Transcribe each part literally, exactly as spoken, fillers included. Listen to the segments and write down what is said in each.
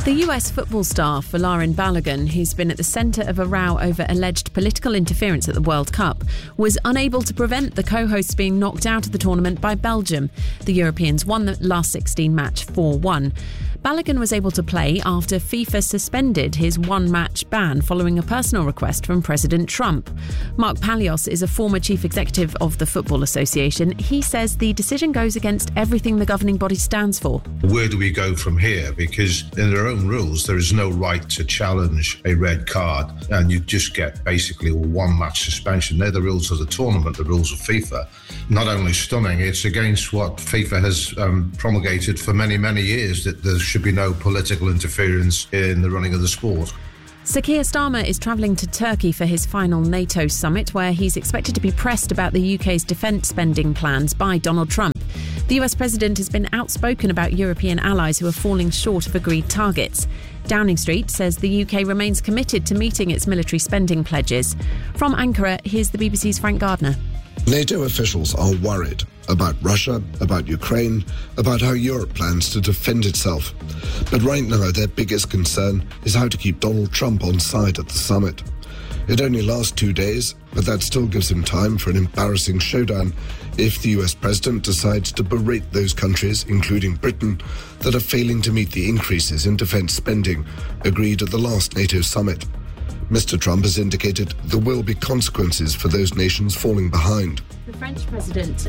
The U S football star Folarin Balogun, who's been at the centre of a row over alleged political interference at the World Cup, was unable to prevent the co-hosts being knocked out of the tournament by Belgium. The Europeans won the last sixteen match four one. Balogun was able to play after FIFA suspended his one-match ban following a personal request from President Trump. Mark Palios is a former chief executive of the Football Association. He says the decision goes against everything the governing body stands for. Where do we go from here? Because in their own rules, there is no right to challenge a red card, and you just get basically a one-match suspension. They're the rules of the tournament, the rules of FIFA. Not only stunning, it's against what FIFA has um, promulgated for many, many years, that there should be no political interference in the running of the sport. Sir Keir Starmer is travelling to Turkey for his final NATO summit, where he's expected to be pressed about the U K's defence spending plans by Donald Trump. The U S president has been outspoken about European allies who are falling short of agreed targets. Downing Street says the U K remains committed to meeting its military spending pledges. From Ankara, here's the B B C's Frank Gardner. NATO officials are worried about Russia, about Ukraine, about how Europe plans to defend itself. But right now, their biggest concern is how to keep Donald Trump on side at the summit. It only lasts two days, but that still gives him time for an embarrassing showdown if the U S president decides to berate those countries, including Britain, that are failing to meet the increases in defence spending agreed at the last NATO summit. Mister Trump has indicated there will be consequences for those nations falling behind. The French president...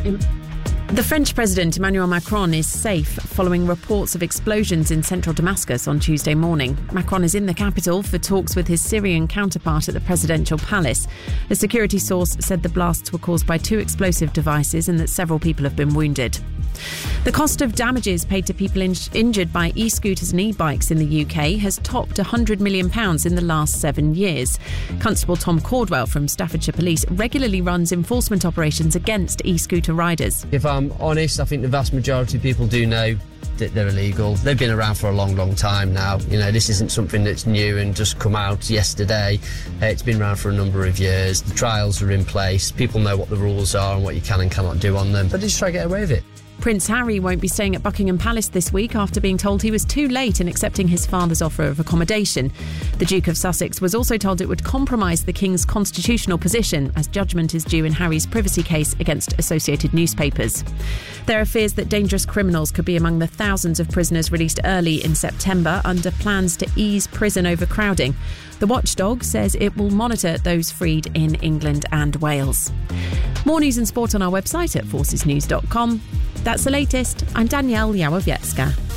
The French President Emmanuel Macron is safe following reports of explosions in central Damascus on Tuesday morning. Macron is in the capital for talks with his Syrian counterpart at the presidential palace. A security source said the blasts were caused by two explosive devices and that several people have been wounded. The cost of damages paid to people in- injured by e-scooters and e-bikes in the U K has topped one hundred million pounds in the last seven years. Constable Tom Cordwell from Staffordshire Police regularly runs enforcement operations against e-scooter riders. If I'm honest, I think the vast majority of people do know that they're illegal. They've been around for a long, long time now. You know, this isn't something that's new and just come out yesterday. Uh, it's been around for a number of years. The trials are in place. People know what the rules are and what you can and cannot do on them. But they just try to get away with it. Prince Harry won't be staying at Buckingham Palace this week after being told he was too late in accepting his father's offer of accommodation. The Duke of Sussex was also told it would compromise the King's constitutional position, as judgment is due in Harry's privacy case against Associated Newspapers. There are fears that dangerous criminals could be among the thousands of prisoners released early in September under plans to ease prison overcrowding. The watchdog says it will monitor those freed in England and Wales. More news and sport on our website at forces news dot com. That's the latest. I'm Danielle Yałowiecka.